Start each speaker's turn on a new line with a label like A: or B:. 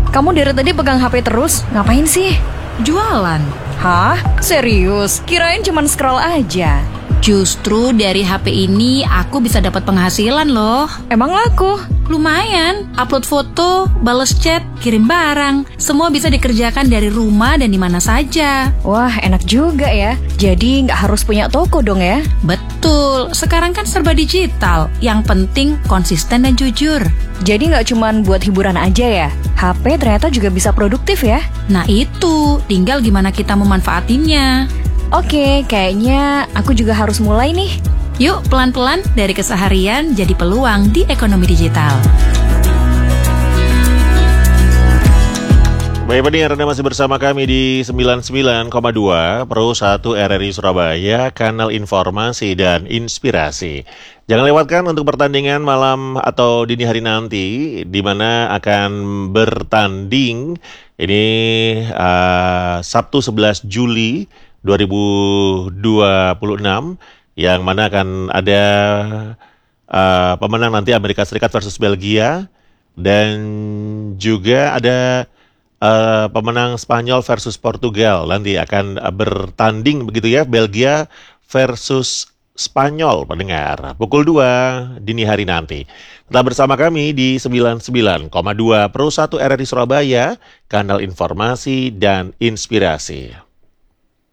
A: kamu dari tadi pegang HP terus, ngapain sih?
B: Jualan.
A: Hah? Serius? Kirain cuman scroll aja.
B: Justru dari HP ini aku bisa dapat penghasilan loh.
A: Emang laku?
B: Lumayan, upload foto, bales chat, kirim barang. Semua bisa dikerjakan dari rumah dan di mana saja.
A: Wah, enak juga ya. Jadi nggak harus punya toko dong ya?
B: Betul, sekarang kan serba digital. Yang penting konsisten dan jujur.
A: Jadi nggak cuman buat hiburan aja ya? HP ternyata juga bisa produktif ya?
B: Nah itu, tinggal gimana kita memanfaatinya.
A: Oke, kayaknya aku juga harus mulai nih.
B: Yuk pelan-pelan dari keseharian jadi peluang di ekonomi digital.
C: Baik pendengar, Anda masih bersama kami di 99,2 Pro 1 RRI Surabaya, kanal informasi dan inspirasi. Jangan lewatkan untuk pertandingan malam atau dini hari nanti, di mana akan bertanding ini Sabtu 11 Juli 2026, yang mana akan ada pemenang nanti Amerika Serikat versus Belgia, dan juga ada pemenang Spanyol versus Portugal. Nanti akan bertanding begitu ya, Belgia versus Spanyol, pendengar. Pukul 2 dini hari nanti. Tetap bersama kami di 99,2 Pro 1 RRI Surabaya, kanal informasi dan inspirasi.